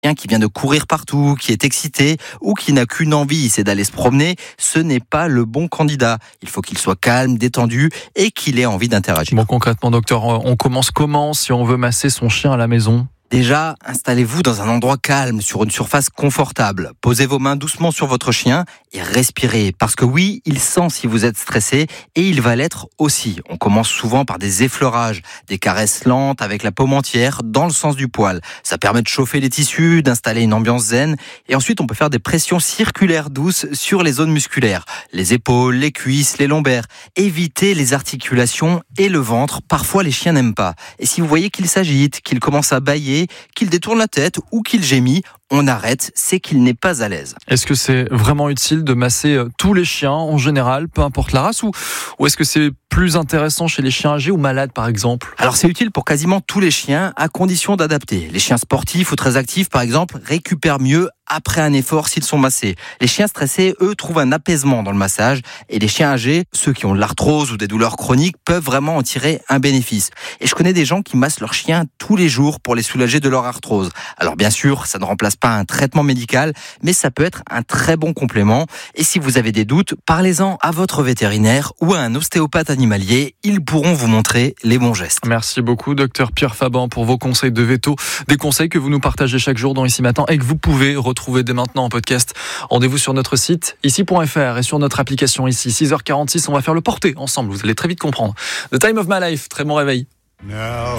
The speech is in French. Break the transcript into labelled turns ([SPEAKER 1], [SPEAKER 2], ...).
[SPEAKER 1] chien qui vient de courir partout, qui est excité ou qui n'a qu'une envie, c'est d'aller se promener, ce n'est pas le bon candidat. Il faut qu'il soit calme, détendu et qu'il ait envie d'interagir.
[SPEAKER 2] Bon, concrètement, docteur, on commence comment si on veut masser son chien à la maison ?
[SPEAKER 1] Déjà, installez-vous dans un endroit calme, sur une surface confortable. Posez vos mains doucement sur votre chien et respirez. Parce que oui, il sent si vous êtes stressé et il va l'être aussi. On commence souvent par des effleurages, des caresses lentes avec la paume entière dans le sens du poil. Ça permet de chauffer les tissus, d'installer une ambiance zen. Et ensuite, on peut faire des pressions circulaires douces sur les zones musculaires. Les épaules, les cuisses, les lombaires. Évitez les articulations et le ventre. Parfois, les chiens n'aiment pas. Et si vous voyez qu'il s'agite, qu'il commence à bâiller, qu'il détourne la tête ou qu'il gémit, on arrête, c'est qu'il n'est pas à l'aise.
[SPEAKER 2] Est-ce que c'est vraiment utile de masser tous les chiens en général, peu importe la race, ou est-ce que c'est plus intéressant chez les chiens âgés ou malades par exemple ?
[SPEAKER 1] Alors c'est utile pour quasiment tous les chiens, à condition d'adapter. Les chiens sportifs ou très actifs par exemple récupèrent mieux après un effort s'ils sont massés. Les chiens stressés, eux, trouvent un apaisement dans le massage. Et les chiens âgés, ceux qui ont de l'arthrose ou des douleurs chroniques, peuvent vraiment en tirer un bénéfice. Et je connais des gens qui massent leurs chiens tous les jours pour les soulager de leur arthrose. Alors bien sûr, ça ne remplace pas un traitement médical, mais ça peut être un très bon complément. Et si vous avez des doutes, parlez-en à votre vétérinaire ou à un ostéopathe animalier. Ils pourront vous montrer les bons gestes.
[SPEAKER 2] Merci beaucoup, docteur Pierre Faban, pour vos conseils de veto. Des conseils que vous nous partagez chaque jour dans Ici Matin et que vous pouvez retrouver dès maintenant en podcast. Rendez-vous sur notre site ici.fr et sur notre application ici. 6h46, on va faire le porté ensemble. Vous allez très vite comprendre. The Time of My Life, très bon réveil.
[SPEAKER 3] Now